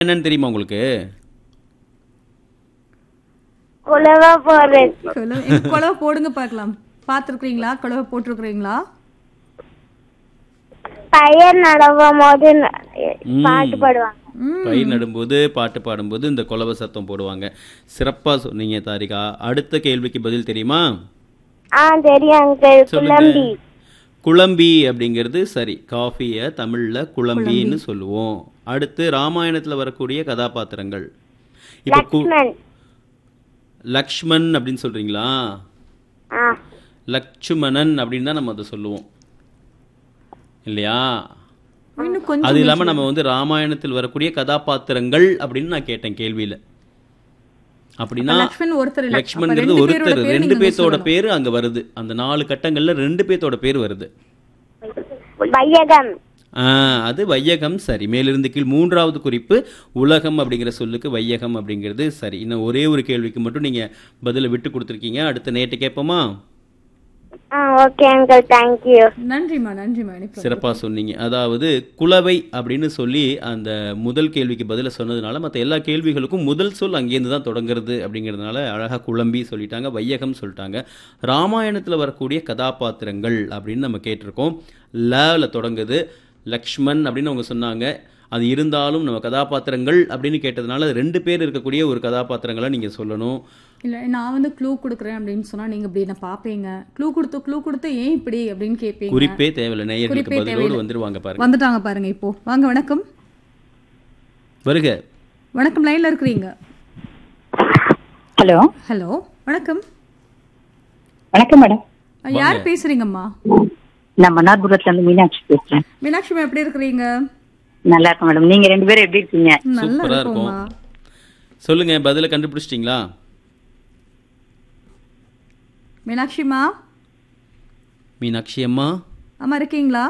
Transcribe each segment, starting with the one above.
என்னன்னு தெரியுமா உங்களுக்கு? குலவை போடுறது. குலவை போடுங்க பார்க்கலாம். பார்த்துருக்கீங்களா? குலவை போட்டிருக்கிறீங்களா? பயிர் நடுவும் போது பாட்டு பாடுவாங்க. பயிர் நடும்போது பாட்டு பாடும்போது இந்த குலவை சத்தம் போடுவாங்க. சிறப்பா சொன்னீங்க தாரிகா. அடுத்த கேள்விக்கு பதில் தெரியுமா? தெரியும் அங்கிள். சொல்லுங்க. குழம்பி. குழம்பி அப்படிங்கிறது சரி. காஃபியை தமிழ்ல குழம்பின்னு சொல்லுவோம். அடுத்து ராமாயணத்துல வரக்கூடிய கதாபாத்திரங்கள். இப்ப லக்ஷ்மண். லக்ஷ்மண் அப்படின்னு சொல்றீங்களா? லட்சுமணன் அப்படின்னு தான் நம்ம அதை சொல்லுவோம் இல்லையா? இன்னும் கொஞ்சம் அது இல்லாம நம்ம வந்து ராமாயணத்தில் வரக்கூடிய கதாபாத்திரங்கள் அப்படின்னு நான் கேட்டேன் கேள்வியில. அப்படின்னா லக்ஷ்மண் ஒருத்தர் இல்ல. லக்ஷ்மண்ங்கிறது அப்ப ஒருத்தர், பேரோட பேர் ரெண்டு நீங்க பேத்தோட சொல்லணும். பேரு அங்க வருது. அந்த 4 கட்டங்கள்ல 2 பேத்தோட பேர் வருது. வையகம். அது வையகம் சரி. மேலிருந்து கீழ் 3வது குறிப்பு உலகம் அப்படிங்கிற சொல்லுக்கு வையகம் அப்படிங்கிறது சரி. இன்னும் ஒரே ஒரு கேள்விக்கு மட்டும் நீங்க பதில விட்டு கொடுத்துருக்கீங்க. அடுத்த நேட்டு கேட்போமா? Okay uncle, thank you. நன்றிம்மா. சிறப்பா சொன்னீங்க. அதாவது குலவை அப்படின்னு சொல்லி அந்த முதல் கேள்விக்கு பதில சொன்னதுனால மற்ற எல்லா கேள்விகளுக்கும் முதல் சொல் அங்கேருந்து தான் தொடங்குறது அப்படிங்கிறதுனால அழகா குழம்பி சொல்லிட்டாங்க, வையகம் சொல்லிட்டாங்க. ராமாயணத்தில் வரக்கூடிய கதாபாத்திரங்கள் அப்படின்னு நம்ம கேட்டிருக்கோம். ல தொடங்குது. லக்ஷ்மண் அப்படின்னு அவங்க சொன்னாங்க. அது இருந்தாலும் நம்ம கதாபாத்திரங்கள் அப்படின்னு கேட்டதுனால 2 பேர் இருக்கக்கூடிய ஒரு கதாபாத்திரங்களை நீங்கள் சொல்லணும். இல்லை, நான் வந்து க்ளூ கொடுக்குறேன் அப்படின்னு சொன்னால் நீங்கள் இப்படி நான் பார்ப்பீங்க. க்ளூ கொடுத்து ஏன் இப்படி அப்படின்னு கேட்பீங்க. குறிப்பே தேவையில்லை. நேயர்களுக்கு பதிலோடு வந்துருவாங்க பாருங்க. வந்துட்டாங்க பாருங்க. இப்போ வாங்க. வணக்கம். வருக. வணக்கம். லைன்ல இருக்கிறீங்க. ஹலோ. ஹலோ, வணக்கம். வணக்கம் மேடம். யார் பேசுறீங்கம்மா? நான் மன்னார்புரத்துல இருந்து மீனாட்சி பேசுறேன். மீனாட்சி எப்படி இருக்கிறீங்க? நல்லா இருக்கேன் மேடம். நீங்க 2 பேரும் எப்படி இருக்கீங்க? நல்லா சூப்பரா இருக்கும். இருக்கும்மா. சொல்லுங்க, பதில கண்டுபிடிச்சிட்டீங்களா? மீனாட்சிமா. மீனாட்சி அம்மா அம்மா இருக்கீங்களா?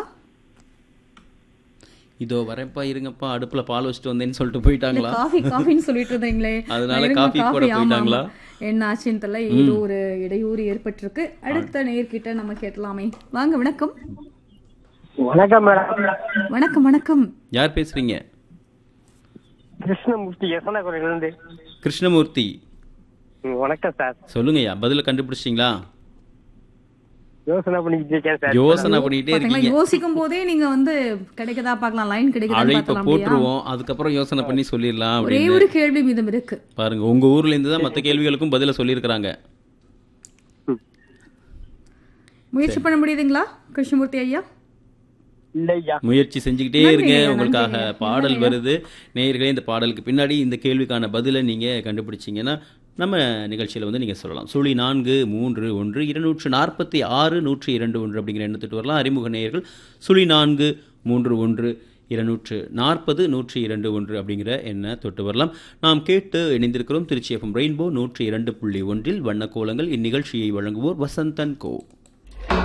இதோ வரப்பா இருங்கப்பா, அடுப்புல பால் வச்சுட்டு வந்தேன்னு சொல்லிட்டு போயிட்டாங்களா? காஃபின்னு சொல்லிட்டு இருந்தீங்களே. அதனால காஃபி போட போயிட்டாங்களா? என்ன ஆச்சுன்னு தெரியல. ஏதோ ஒரு இடையூறு ஏற்பட்டிருக்கு. அடுத்த நேர்கிட்ட நம்ம கேட்கலாமே. வாங்க. வணக்கம். வணக்கம் மேடம். வணக்கம். யார் பேசுறீங்க? கிருஷ்ணமூர்த்தி யசனகுரையிலிருந்து. கிருஷ்ணமூர்த்தி. வணக்கம் சார். சொல்லுங்கய்யா, பதில கண்டுபிடிச்சிட்டீங்களா? யோசனை பண்ணிக்கிட்டு இருக்கேன் சார். யோசனை பண்ணிட்டே இருக்கீங்க. யோசிக்கும் போதே நீங்க வந்து கிடைக்கதா பார்க்கலாம், லைன் கிடைக்கதா அழைப்ப பார்க்கலாம். போட்டுருவோம், அதுக்கப்புறம் யோசனை பண்ணி சொல்லிடலாம் ஒரே அப்படின்னு. ஒரு கேள்வி மீதம் இருக்கு. பாருங்க, உங்க ஊர்ல இருந்து தான் மற்ற கேள்விகளுக்கும் பதில சொல்லியிருக்கிறாங்க. முயற்சி பண்ண முடியுதுங்களா கிருஷ்ணமூர்த்தி ஐயா? இல்லையா. முயற்சி செஞ்சுக்கிட்டே நன்றிங்க, இருங்க. நன்றிங்க. உங்களுக்காக பாடல் நன்றிங்க. வருது. நேயர்களே, இந்த பாடலுக்கு பின்னாடி இந்த கேள்விக்கான பதிலை நீங்க கண்டுபிடிச்சீங்கன்னா நம்ம நிகழ்ச்சியில் வந்து நீங்கள் சொல்லலாம். 0431 246 102 அப்படிங்கிற எண்ணத்துட்டு வரலாம். அறிமுக நேயர்கள் 0431 240 102 அப்படிங்கிற எண்ணை தொட்டு வரலாம். நாம் கேட்டு இணைந்திருக்கிறோம் திருச்சி FM ரெயின்போ 102.1 வண்ணக்கோலங்கள். இந்நிகழ்ச்சியை வழங்குவோர் வசந்தன் கோ.